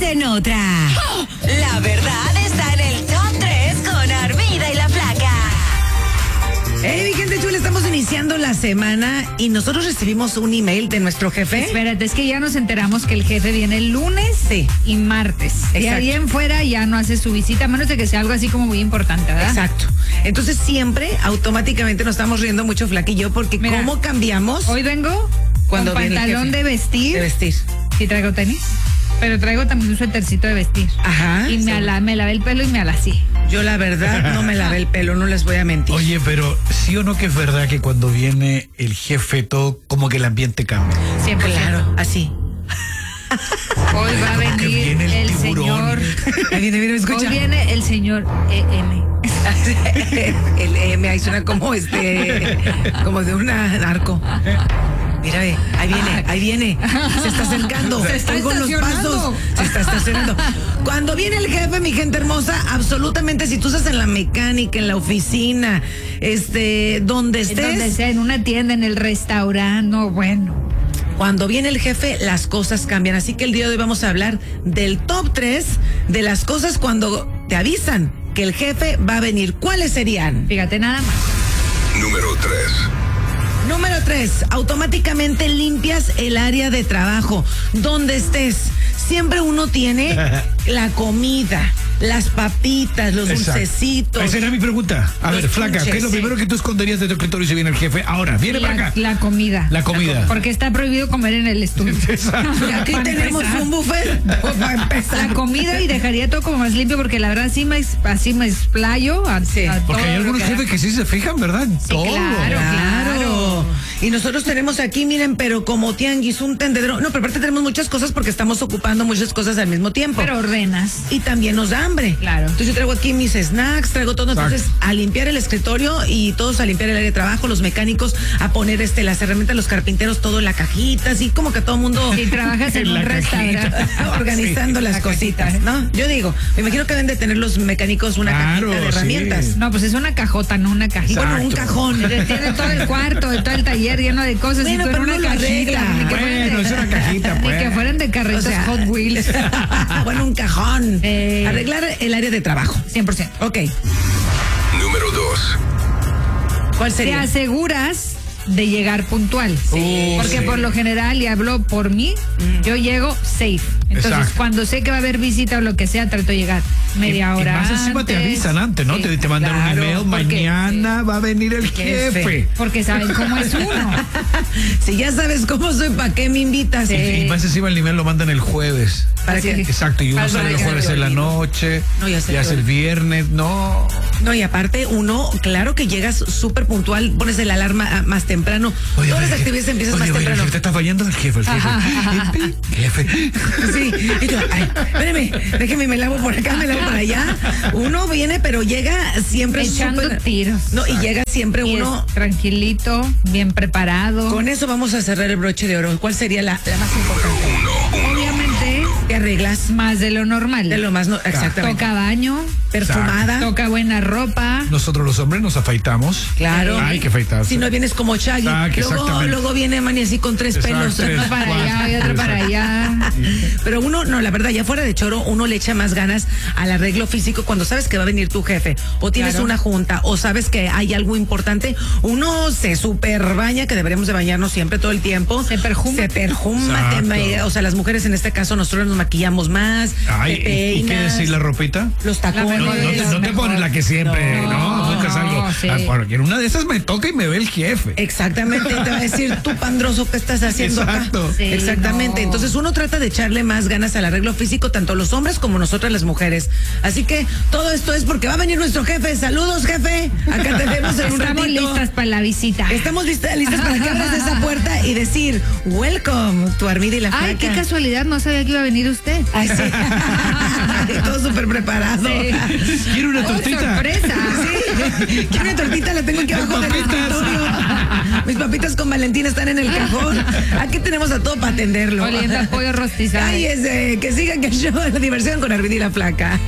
en otra. La verdad está en el top 3 con Armida y la Flaca. Hey, mi gente chula, estamos iniciando la semana y nosotros recibimos un email de nuestro jefe. Espérate, es que ya nos enteramos que el jefe viene el lunes y martes. Y ahí en fuera ya no hace su visita, a menos de que sea algo así como muy importante, ¿verdad? Exacto. Entonces siempre, automáticamente nos estamos riendo mucho, Flaca y yo, porque Mira, ¿cómo cambiamos? Hoy vengo Cuando con viene el pantalón jefe. de vestir. De vestir. Y traigo tenis. Pero traigo también un suétercito de vestir. Ajá. Y me lavé el pelo y me alacé. Yo la verdad no me lavé el pelo, no les voy a mentir. Oye, pero sí o no que es verdad que cuando viene el jefe todo como que el ambiente cambia. Siempre. Claro, así. Hoy va a Como que venir viene el tiburón. señor. Ahí viene, Hoy escucha. viene el señor EM. El M, ahí suena como como de un narco. Mira, ve, ahí viene, se está acercando. Se está Oigo los estacionando. pasos, se está estacionando. Cuando viene el jefe, mi gente hermosa, absolutamente, si tú estás en la mecánica, en la oficina, donde estés, Donde sea, en una tienda, en el restaurante, no, bueno. cuando viene el jefe, las cosas cambian. Así que el día de hoy vamos a hablar del top 3 de las cosas cuando te avisan que el jefe va a venir. ¿Cuáles serían? Fíjate nada más. Número 3. Número 3, automáticamente limpias el área de trabajo. Donde estés, siempre uno tiene la comida, las papitas, los Exacto. dulcecitos. Esa era mi pregunta. A Los ver, Flaca, chunches, ¿qué es lo sí. primero que tú esconderías de tu escritorio si viene el jefe? Ahora, viene para acá. La comida. La comida. Porque está prohibido comer en el estudio. Exacto. Y aquí Para tenemos empezar. un buffet para empezar. La comida y dejaría todo como más limpio porque la verdad así me explayo a Porque todo hay lo algunos que jefes que sí se fijan, ¿verdad? En todo. claro. Y nosotros tenemos aquí, miren, pero como tianguis, un tendedero. No, pero aparte tenemos muchas cosas porque estamos ocupando muchas cosas al mismo tiempo. Pero ordenas. Y también nos da hambre. Claro. Entonces yo traigo aquí mis snacks, traigo todo. Exacto. Entonces, a limpiar el escritorio y todos a limpiar el área de trabajo, los mecánicos a poner las herramientas, los carpinteros, todo en la cajita, así como que todo el mundo Si trabajas en En un la restaurante. organizando las la cositas, cajita. ¿no? Yo digo, me imagino que deben de tener los mecánicos una Claro, cajita de sí. herramientas. No, pues es una cajota, no una cajita. Bueno, un Exacto. cajón. Tiene todo el cuarto, todo el taller lleno de cosas Bueno, y tú en pero una no lo cajita. arregla. Ni que fueran Bueno, es una cajita, Ni pues. que fueran de carritos O sea, Hot Wheels. Bueno, un cajón. Eh. Arreglar el área de trabajo. 100%. Ok. Número 2. ¿Cuál Te sería? aseguras de llegar puntual. Porque sí. por lo general, y hablo por mí, yo llego safe. Entonces, Exacto. cuando sé que va a haber visita o lo que sea, trato de llegar media Y hora más encima te antes. avisan antes, ¿no? Sí, Te mandan claro, un email, porque- mañana va a venir el jefe. Porque saben cómo es uno. Si ya sabes cómo soy, ¿para qué me invitas? Sí. Y más encima el email lo mandan el jueves. ¿Para Sí. qué? Exacto, y uno Para sale el que jueves se en la olvide. noche, No, ya se ya te es el olvida. viernes, no. No, y aparte uno, claro que llegas súper puntual, pones el alarma más temprano. Todas las actividades empiezas más temprano. Te está fallando el jefe, Jefe. Sí, y yo, ay, espérame, déjeme, me lavo por acá, me lavo por allá. Uno viene, pero llega siempre Echando súper- tiros. No, y llega siempre Y uno. es tranquilito, bien preparado. Con eso vamos a cerrar el broche de oro. ¿Cuál sería la más importante? Obviamente, ¿Qué arreglas? más de lo normal. De lo más, no, exactamente. Toca baño, Perfumada. toca buena ropa. Nosotros los hombres nos afeitamos. Claro. Hay que afeitarse. Si no vienes como Shaggy. Luego, Exactamente. viene Manny así con tres Exacto, pelos. tres. Uno para allá y otro para allá. Pero uno, no, la verdad, ya fuera de choro, uno le echa más ganas al arreglo físico cuando sabes que va a venir tu jefe, o tienes Claro. una junta, o sabes que hay algo importante. Uno se super baña, que deberíamos de bañarnos siempre todo el tiempo. Se perjuma. Se perjuma. Exacto. O sea, las mujeres en este caso, nosotros nos maquillamos más. Ay, te ¿y qué peinas, decir la ropita? los tacones. No te pones la que siempre, ¿no? Buscas algo. sí. Porque en una de esas me toca y me ve el jefe. Exactamente, te va a decir tú, pandroso, ¿qué estás haciendo Exacto. acá? Sí, Exactamente. no. Entonces uno trata de echarle más ganas al arreglo físico, tanto los hombres como nosotras las mujeres. Así que todo esto es porque va a venir nuestro jefe. Saludos, jefe. Acá tenemos en un Estamos ratito. listas para la visita. Estamos listas para que abras esa puerta y decir, welcome, tu Armida y la Flaca. Ay, qué casualidad, no sabía que iba a venir usted. Ay, sí. Todo súper preparado. Sí. ¿Quiere una Oh, tortita? sorpresa. Sí. Quiero una tortita, la tengo aquí abajo del papitas. escritorio. Mis papitas con Valentina están en el cajón. Aquí tenemos a todo para atenderlo. Oliendo a pollo rostizado. Ay, que sigan que el show de la diversión con Armida y la Flaca.